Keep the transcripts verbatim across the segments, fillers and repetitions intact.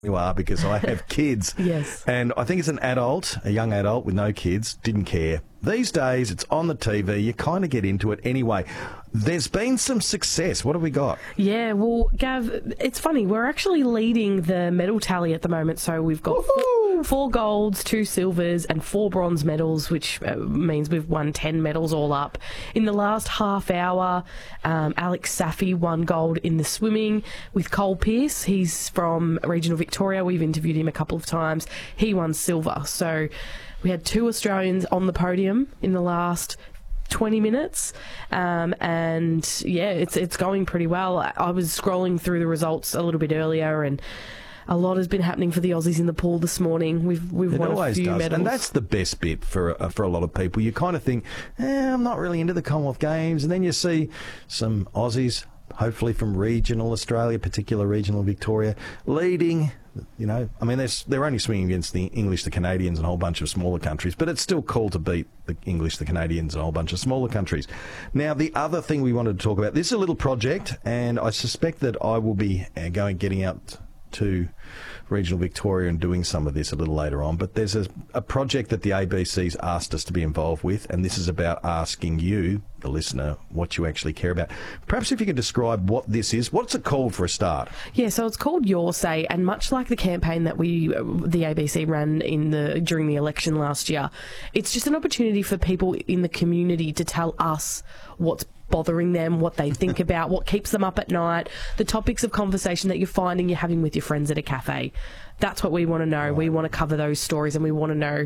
You are, because I have kids. Yes. And I think as an adult, a young adult with no kids, didn't care. These days, it's on the T V. You kind of get into it anyway. There's been some success. What have we got? Yeah, well, Gav, it's funny. We're actually leading the medal tally at the moment. So we've got four, four golds, two silvers, and four bronze medals, which uh, means we've won ten medals all up. In the last half hour, um, Alex Safi won gold in the swimming with Cole Pearce. He's from regional Victoria. We've interviewed him a couple of times. He won silver. So we had two Australians on the podium in the last twenty minutes, um, and yeah, it's it's going pretty well. I, I was scrolling through the results a little bit earlier, and a lot has been happening for the Aussies in the pool this morning. We've we've It won a always few does, medals, and that's the best bit for uh, for a lot of people. You kind of think, eh, I'm not really into the Commonwealth Games, and then you see some Aussies, hopefully from regional Australia, particular regional Victoria, leading. You know, I mean, they're, they're only swimming against the English, the Canadians, and a whole bunch of smaller countries, but it's still cool to beat the English, the Canadians, and a whole bunch of smaller countries. Now, the other thing we wanted to talk about, this is a little project, and I suspect that I will be uh, going, getting out to regional Victoria and doing some of this a little later on, but there's a, a project that the A B C's asked us to be involved with, and this is about asking you, the listener, what you actually care about. Perhaps if you could describe what this is. What's it called for a start? Yeah, so it's called Your Say, and much like the campaign that we, the A B C ran in the during the election last year, it's just an opportunity for people in the community to tell us what's bothering them, what they think about, what keeps them up at night, the topics of conversation that you're finding you're having with your friends at a cafe. That's what we want to know. Right. We want to cover those stories, and we want to know,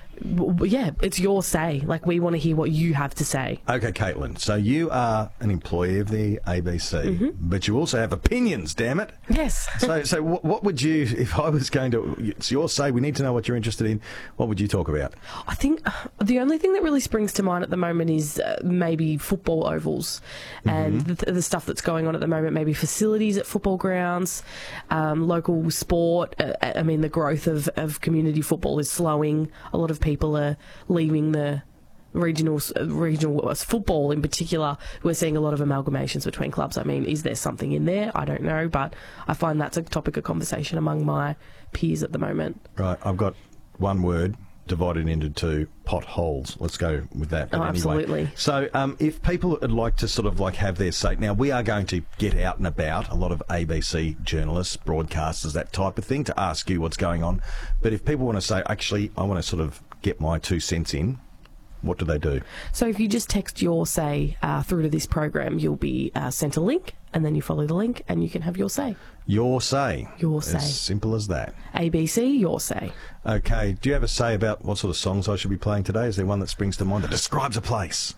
yeah, it's your say. Like, we want to hear what you have to say. Okay, Caitlin, so you are an employee of the A B C, mm-hmm. but you also have opinions, damn it. Yes. so so what, what would you, if I was going to, it's your say, we need to know what you're interested in, what would you talk about? I think the only thing that really springs to mind at the moment is uh, maybe football ovals mm-hmm. and the, the stuff that's going on at the moment, maybe facilities at football grounds, um, local sport. Uh, I mean, the growth of, of community football is slowing. A lot of people are leaving the regional regional football in particular. We're seeing a lot of amalgamations between clubs. I mean, is there something in there? I don't know, but I find that's a topic of conversation among my peers at the moment. Right, I've got one word divided into two: potholes. Let's go with that. But oh, anyway. Absolutely. So um, if people would like to sort of like have their say, now we are going to get out and about, a lot of A B C journalists, broadcasters, that type of thing, to ask you what's going on. But if people want to say, actually, I want to sort of get my two cents in, what do they do? So if you just text Your Say uh, through to this program, you'll be uh, sent a link, and then you follow the link and you can have your say. Your say. Your say. As simple as that. A B C, Your Say. Okay. Do you have a say about what sort of songs I should be playing today? Is there one that springs to mind that describes a place?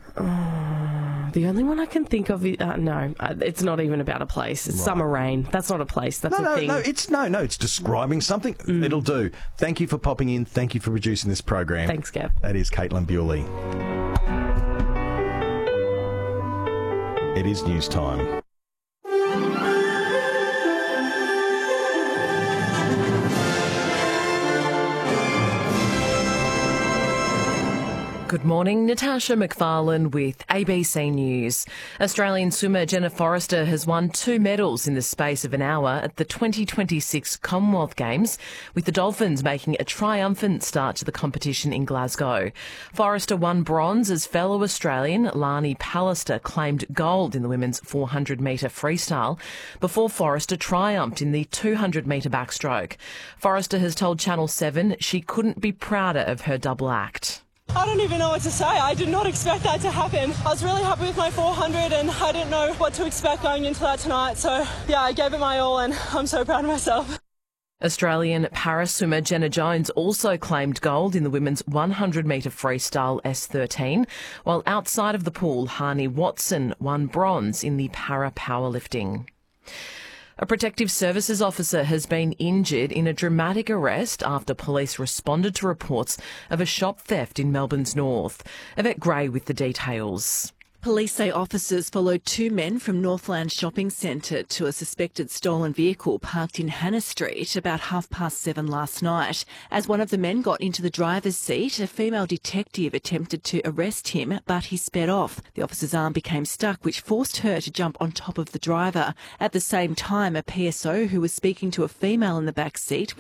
Uh, the only one I can think of is, uh, no, uh, it's not even about a place. It's right. Summer Rain. That's not a place. That's no, a no, thing. No, it's, no, no, it's describing something. Mm. It'll do. Thank you for popping in. Thank you for producing this program. Thanks, Gav. That is Caitlin Bewley. It is news time. Good morning, Natasha McFarlane with A B C News. Australian swimmer Jenna Forrester has won two medals in the space of an hour at the twenty twenty-six Commonwealth Games, with the Dolphins making a triumphant start to the competition in Glasgow. Forrester won bronze as fellow Australian Lani Pallister claimed gold in the women's four hundred metre freestyle, before Forrester triumphed in the two hundred metre backstroke. Forrester has told Channel seven she couldn't be prouder of her double act. I don't even know what to say. I did not expect that to happen. I was really happy with my four hundred and I didn't know what to expect going into that tonight. So, yeah, I gave it my all and I'm so proud of myself. Australian para swimmer Jenna Jones also claimed gold in the women's one hundred metre freestyle S thirteen, while outside of the pool, Hani Watson won bronze in the para powerlifting. A protective services officer has been injured in a dramatic arrest after police responded to reports of a shop theft in Melbourne's north. Yvette Gray with the details. Police say officers followed two men from Northland Shopping Centre to a suspected stolen vehicle parked in Hannah Street about half past seven last night. As one of the men got into the driver's seat, a female detective attempted to arrest him, but he sped off. The officer's arm became stuck, which forced her to jump on top of the driver. At the same time, a P S O who was speaking to a female in the back seat